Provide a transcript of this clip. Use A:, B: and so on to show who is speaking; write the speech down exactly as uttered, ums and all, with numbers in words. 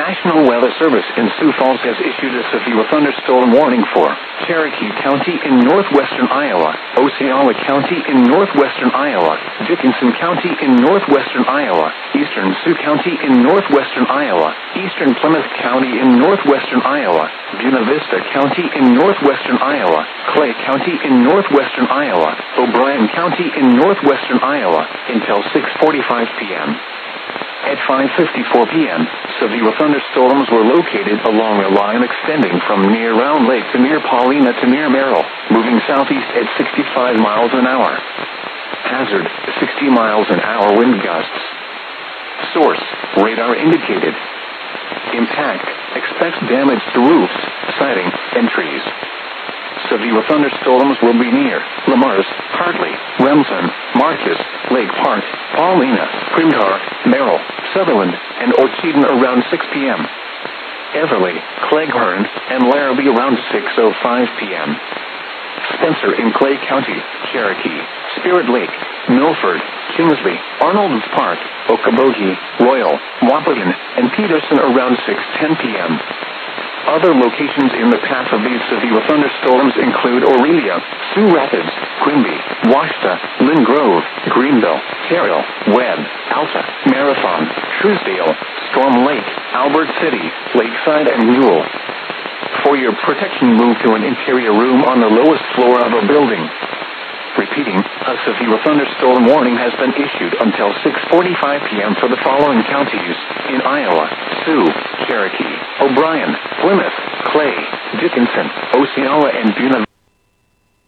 A: National Weather Service in Sioux Falls has issued a severe thunderstorm warning for Cherokee County in northwestern Iowa, Osceola County in northwestern Iowa, Dickinson County in northwestern Iowa, eastern Sioux County in northwestern Iowa, eastern Plymouth County in northwestern Iowa, Buena Vista County in northwestern Iowa, Clay County in northwestern Iowa, O'Brien County in northwestern Iowa, until six forty-five p.m. At five fifty-four p.m., severe thunderstorms were located along a line extending from near Round Lake to near Paulina to near Merrill, moving southeast at sixty-five miles an hour. Hazard, sixty miles an hour wind gusts. Source, radar indicated. Impact, expects damage to roofs, siding, and trees. Severe thunderstorms will be near Lamars, Hartley, Remsen, Marcus, Lake Park, Paulina, Primtar, Merrill, Sutherland, and Orchidon around six p.m. Everly, Cleghorn, and Larrabee around six oh five p.m. Spencer in Clay County, Cherokee, Spirit Lake, Milford, Kingsley, Arnold's Park, Okoboji, Royal, Wappigan, and Peterson around six ten p.m. Other locations in the path of these severe thunderstorms include Aurelia, Sioux Rapids, Quimby, Washita, Lynn Grove, Greenville, Carroll, Webb, Alta, Marathon, Truesdale, Storm Lake, Albert City, Lakeside, and Newell. For your protection, move to an interior room on the lowest floor of a building. Repeating, a severe thunderstorm warning has been issued until six forty-five p.m. for the following counties in Iowa: Sioux, Cherokee, O'Brien, Plymouth, Clay, Dickinson, Osceola, and Buena